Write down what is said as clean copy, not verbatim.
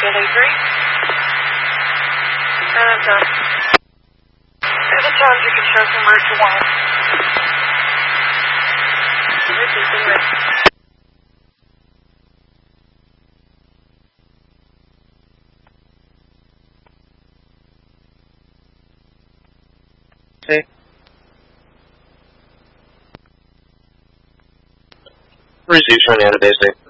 delivery. And anytime you can show some route to one. Repeating route. Okay. Receive from Anna Basic.